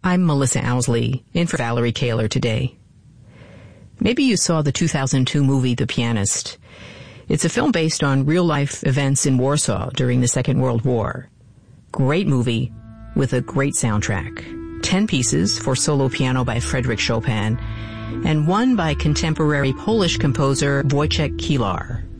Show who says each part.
Speaker 1: I'm Melissa Owsley, in for Valerie Kaler today. Maybe you saw the 2002 movie The Pianist. It's a film based on real-life events in Warsaw during the Second World War. Great movie with a great soundtrack. 10 pieces for solo piano by Frédéric Chopin, and one by contemporary Polish composer Wojciech Kilar.